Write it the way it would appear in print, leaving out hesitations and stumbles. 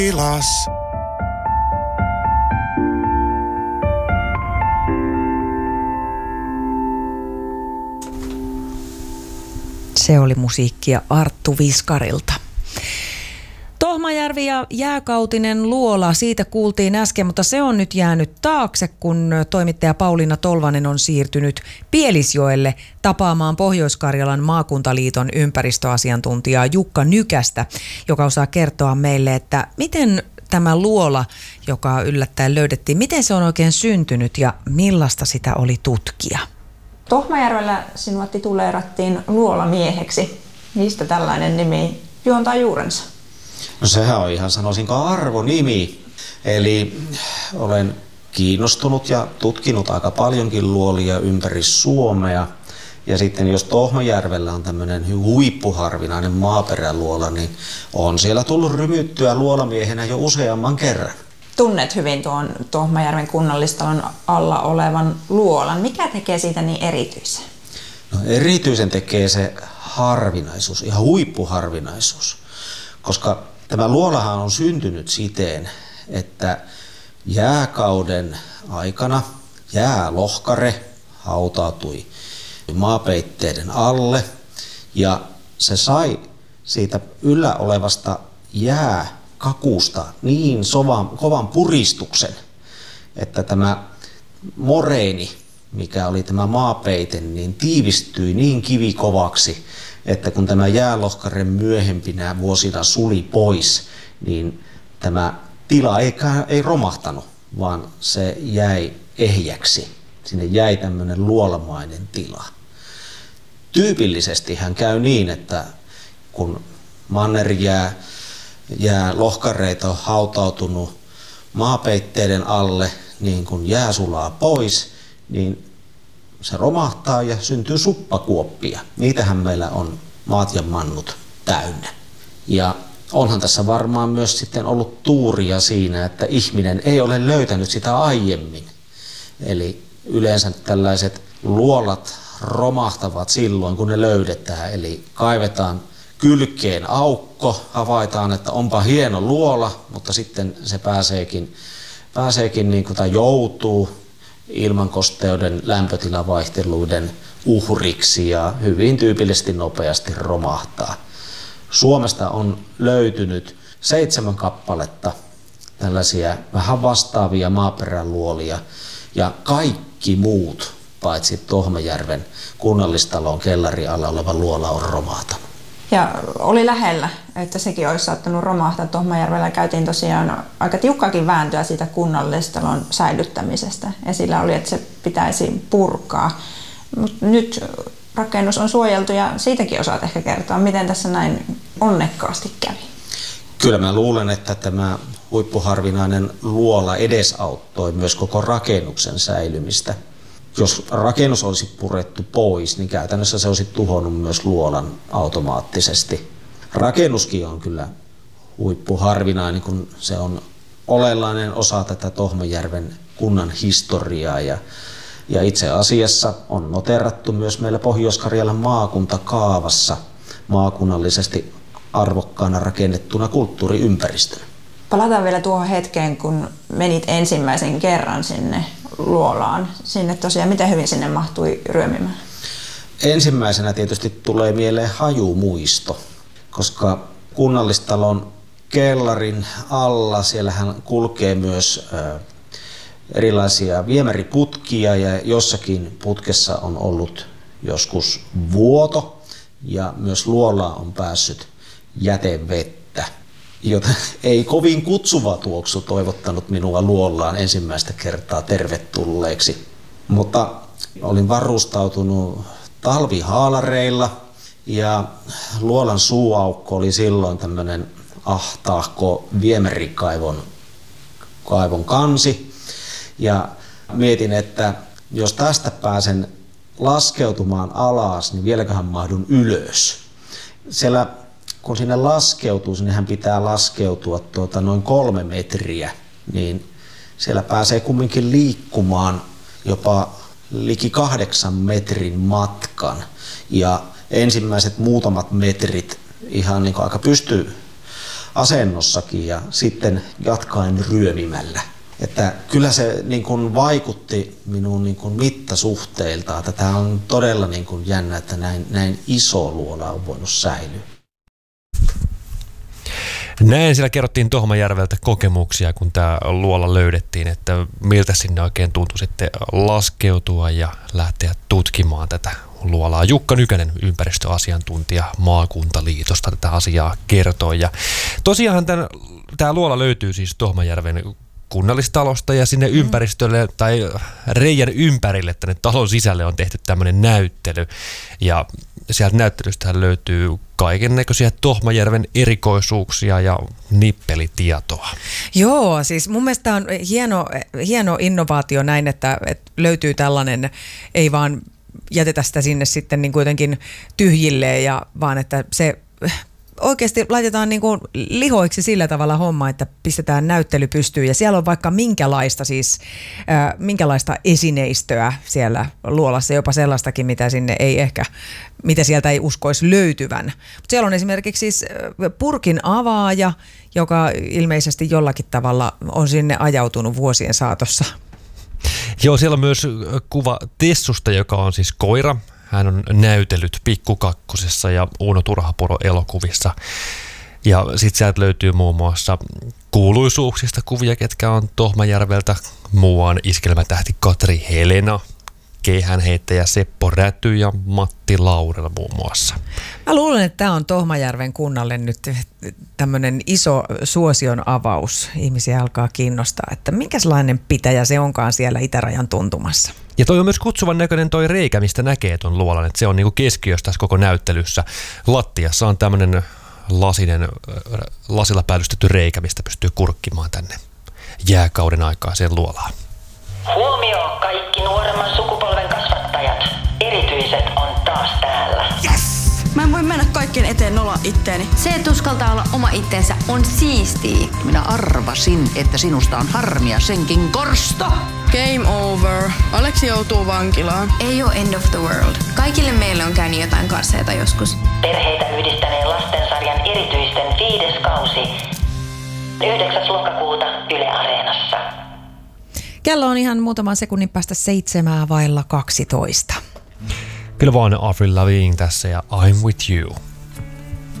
Ilas. Se oli musiikkia Arttu Viskarilta. Tohmajärvi ja jääkautinen luola, siitä kuultiin äsken, mutta se on nyt jäänyt taakse, kun toimittaja Pauliina Tolvanen on siirtynyt Pielisjoelle tapaamaan Pohjois-Karjalan maakuntaliiton ympäristöasiantuntijaa Jukka Nykästä, joka osaa kertoa meille, että miten tämä luola, joka yllättäen löydettiin, miten se on oikein syntynyt ja millaista sitä oli tutkia? Tohmajärvellä sinua tituleerattiin luolamieheksi. Mistä tällainen nimi juontaa juurensa? No sehän on ihan, sanoisinko, arvonimi. Eli olen kiinnostunut ja tutkinut aika paljonkin luolia ympäri Suomea. Ja sitten jos Tohmajärvellä on tämmöinen huippuharvinainen maaperäluola, niin on siellä tullut rymyttyä luolamiehenä jo useamman kerran. Tunnet hyvin tuon Tohmajärven kunnallistalon alla olevan luolan. Mikä tekee siitä niin erityisen? No erityisen tekee se harvinaisuus, ihan huippuharvinaisuus. Koska tämä luolahan on syntynyt siten, että jääkauden aikana jäälohkare hautautui maapeitteiden alle ja se sai siitä yllä olevasta jääkakusta niin kovan puristuksen, että tämä moreeni, mikä oli tämä maapeite, niin tiivistyi niin kivikovaksi, että kun tämä jäälohkare myöhempinä vuosina suli pois, niin tämä tila ei romahtanut, vaan se jäi ehjäksi. Sinne jäi tämmöinen luolamainen tila. Tyypillisesti hän käy niin, että kun mannerjää lohkareita on hautautunut maapeitteiden alle, niin kun jää sulaa pois, niin se romahtaa ja syntyy suppakuoppia. Niitähän meillä on maat ja mannut täynnä. Ja onhan tässä varmaan myös sitten ollut tuuria siinä, että ihminen ei ole löytänyt sitä aiemmin. Eli yleensä tällaiset luolat romahtavat silloin, kun ne löydetään. Eli kaivetaan kylkeen aukko, havaitaan, että onpa hieno luola, mutta sitten se pääseekin niin kuin, tai joutuu ilmankosteuden lämpötilavaihteluiden uhriksi ja hyvin tyypillisesti nopeasti romahtaa. Suomesta on löytynyt 7 kappaletta tällaisia vähän vastaavia maaperäluolia ja kaikki muut paitsi Tohmajärven kunnallistalon kellarin alla oleva luola on romahtanut. Ja oli lähellä, että sekin olisi saattanut romahtaa. Tohmajärvellä käytiin tosiaan aika tiukkaakin vääntöä siitä kunnallistalon säilyttämisestä. Esillä oli, että se pitäisi purkaa. Mut nyt rakennus on suojeltu ja siitäkin osaat ehkä kertoa, miten tässä näin onnekkaasti kävi. Kyllä mä luulen, että tämä huippuharvinainen luola edesauttoi myös koko rakennuksen säilymistä. Jos rakennus olisi purettu pois, niin käytännössä se olisi tuhonnut myös luolan automaattisesti. Rakennuskin on kyllä huippuharvinainen, kun se on olennainen osa tätä Tohmajärven kunnan historiaa. Ja itse asiassa on noterattu myös meillä Pohjois-Karjalan maakuntakaavassa maakunnallisesti arvokkaana rakennettuna kulttuuriympäristönä. Palataan vielä tuohon hetkeen, kun menit ensimmäisen kerran sinne luolaan. Sinne tosiaan, miten hyvin sinne mahtui ryömimään? Ensimmäisenä tietysti tulee mieleen hajumuisto, koska kunnallistalon kellarin alla siellähän kulkee myös erilaisia viemäriputkia ja jossakin putkessa on ollut joskus vuoto ja myös luolaan on päässyt jätevettä, jota ei kovin kutsuva tuoksu toivottanut minua luolaan ensimmäistä kertaa tervetulleeksi. Mutta olin varustautunut talvihaalareilla ja luolan suuaukko oli silloin tämmöinen ahtaahko viemärikaivon kansi. Ja mietin, että jos tästä pääsen laskeutumaan alas, niin vieläköhän mahdun ylös. Siellä kun sinne laskeutuu, sinnehän pitää laskeutua noin 3 metriä, niin siellä pääsee kumminkin liikkumaan jopa liki 8 metrin matkan. Ja ensimmäiset muutamat metrit ihan niin kuin aika asennossakin ja sitten jatkaen ryömimällä. Että kyllä se niin kuin vaikutti minun niin kuin mittasuhteilta, että tämä on todella niin kuin jännä, että näin iso luola on voinut säilyä. Näin siellä kerrottiin Tohmajärveltä kokemuksia, kun tämä luola löydettiin, että miltä sinne oikein tuntui sitten laskeutua ja lähteä tutkimaan tätä luolaa. Jukka Nykänen, ympäristöasiantuntija Maakuntaliitosta, tätä asiaa kertoo. Ja tosiaan tämä luola löytyy siis Tohmajärven kunnallistalosta ja sinne ympäristölle tai reijän ympärille tänne talon sisälle on tehty tämmöinen näyttely. Ja sieltä näyttelystähän löytyy kaikennäköisiä Tohmajärven erikoisuuksia ja nippelitietoa. Joo, siis mun mielestä tämä on hieno innovaatio näin, että löytyy tällainen, ei vaan jätetä sitä sinne sitten niin kuitenkin tyhjilleen, vaan että se oikeasti laitetaan niin kuin lihoiksi sillä tavalla homma, että pistetään näyttely pystyyn ja siellä on vaikka minkälaista esineistöä siellä luolassa, jopa sellaistakin, mitä sieltä ei uskoisi löytyvän. Mutta siellä on esimerkiksi siis purkin avaaja, joka ilmeisesti jollakin tavalla on sinne ajautunut vuosien saatossa. Joo, siellä on myös kuva Tessusta, joka on siis koira. Hän on näytellyt Pikku Kakkosessa ja Uuno Turhapuro elokuvissa. Ja sitten sieltä löytyy muun muassa kuuluisuuksista kuvia, ketkä on Tohmajärveltä. Muuan iskelmätähti Katri Helena, keihäänheittäjä Seppo Räty ja Matti Laurel muun muassa. Mä luulen, että tämä on Tohmajärven kunnalle nyt tämmöinen iso suosion avaus. Ihmisiä alkaa kiinnostaa, että minkälainen pitäjä se onkaan siellä itärajan tuntumassa. Ja toi on myös kutsuvan näköinen toi reikä, mistä näkee ton luolan, että se on niinku keskiössä tässä koko näyttelyssä. Lattiassa on tämmöinen lasilla päällystetty reikä, mistä pystyy kurkkimaan tänne jääkauden aikaiseen luolaan. Huomio kaikki nuoremman sukupolven kasvattajat. Erityiset on taas täällä. Yes! Mä en voi mennä kaikkien eteen nolla itteeni. Se, että uskaltaa olla oma itsensä, on siistiä. Minä arvasin, että sinusta on harmia senkin korsto. Game over. Aleksi joutuu vankilaan. Ei ole end of the world. Kaikille meille on käynyt jotain kasseita joskus. Perheitä yhdistäneen lastensarjan erityisten 5. kausi. 9. lokakuuta Yle Areenassa. Kello on ihan muutaman sekunnin päästä 7:12. Kyllä vaan Avril Lavigne tässä ja I'm with you.